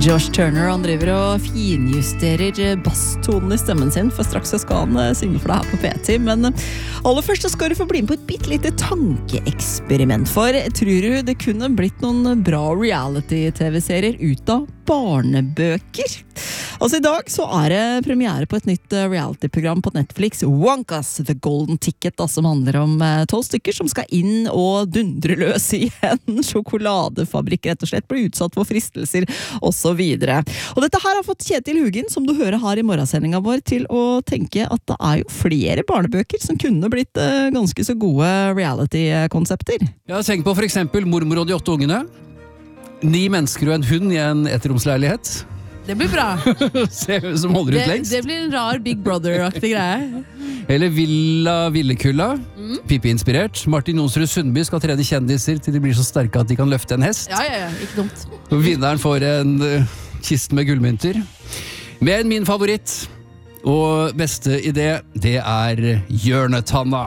Josh Turner, han driver og finjusterer basstonen i stemmen sin, for straks så skal han synge for deg her på P10. Men aller først så skal du få bli med på et bittelite tankeeksperiment. For tror du det kunne blitt noen bra reality-tv-serier ut av barnebøker? Altså i dag så det premiere på et nytt reality-program på Netflix, Wonkas The Golden Ticket, da, som handler om 12 stykker som skal inn og dundre løs i en sjokoladefabrikk, rett og slett, bli utsatt for fristelser og så videre. Og dette her har fått Kjetil Hugin, som du hører her i morgensendingen vår, til å tenke at det jo flere barnebøker som kunne blitt ganske så gode reality-konsepter. Ja, tenk på for eksempel Mormor og de 8 ungene. 9 mennesker og en hund i en etterromsleilighet. Det blir bra. Som holder ut lengst. Det blir en rar Big Brother-aktig greie. Eller Villa Villekulla. Pippi-inspirert. Martin Jonsrud Sundby skal trene kjendiser til de blir så sterke at de kan løfte en hest. Ja, ikke dumt. Og vinneren får en kiste med gullmynter. Men min favoritt og beste idé, det Hjørnetanna.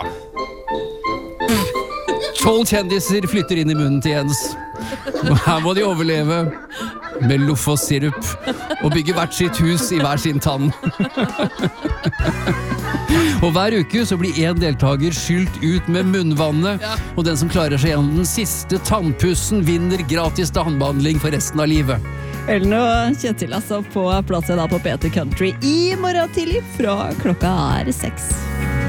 12 kjendiser flytter inn i munnen til Jens. Og her må de overleve med loff og sirup og bygge hvert sitt hus i hver sin tann. Og hver uke så blir en deltaker skylt ut med munnvannet, og den som klarer seg gjennom den siste tannpussen vinner gratis tannbehandling for resten av livet. Ellen og Kjetil altså på plass på P10 Country i morgen tidlig fra klokka 6.